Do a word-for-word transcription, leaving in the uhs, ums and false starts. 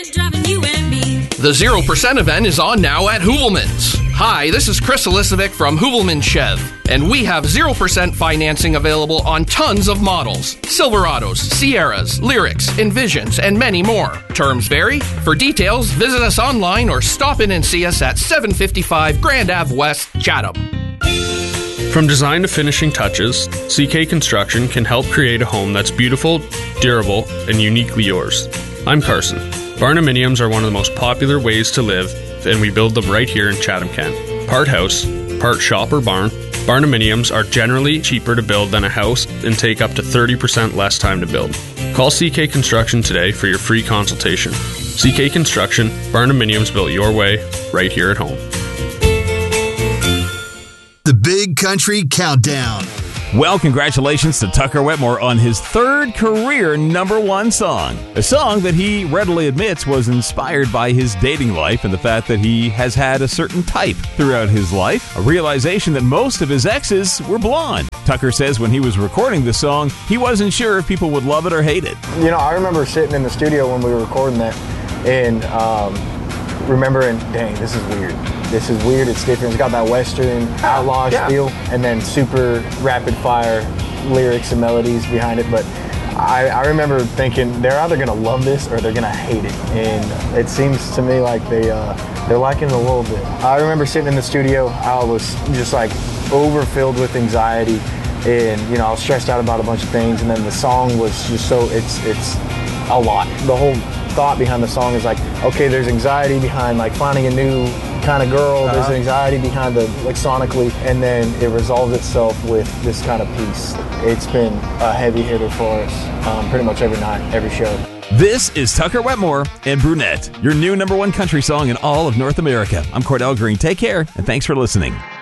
The zero percent event is on now at Hoovelman's. Hi, this is Chris Elisovic from Hoovelman Chev, and we have zero percent financing available on tons of models. Silverados, Sierras, Lyrics, Envisions, and many more. Terms vary. For details, visit us online or stop in and see us at seven fifty-five Grand Ave West, Chatham. From design to finishing touches, C K Construction can help create a home that's beautiful, durable, and uniquely yours. I'm Carson. Barnuminiums are one of the most popular ways to live, and we build them right here in Chatham-Kent. Part house, part shop or barn, Barnuminiums are generally cheaper to build than a house and take up to thirty percent less time to build. Call C K Construction today for your free consultation. C K Construction, Barnuminiums built your way, right here at home. The Big Country Countdown. Well, congratulations to Tucker Wetmore on his third career number one song. A song that he readily admits was inspired by his dating life and the fact that he has had a certain type throughout his life. A realization that most of his exes were blonde. Tucker says when he was recording the song, he wasn't sure if people would love it or hate it. You know, I remember sitting in the studio when we were recording that and um, remembering, dang, this is weird. This is weird, it's different. It's got that Western outlaw yeah. feel and then super rapid fire lyrics and melodies behind it. But I, I remember thinking they're either gonna love this or they're gonna hate it. And it seems to me like they, uh, they're liking it a little bit. I remember sitting in the studio, I was just like overfilled with anxiety and you know, I was stressed out about a bunch of things and then the song was just so, it's, it's a lot. The whole thought behind the song is like, okay, there's anxiety behind like finding a new kind of girl, uh-huh. There's an anxiety behind the, like sonically, and then it resolves itself with this kind of piece. It's been a heavy hitter for us um, pretty much every night, every show. This is Tucker Wetmore and Brunette, your new number one country song in all of North America. I'm Cordell Green. Take care, and thanks for listening.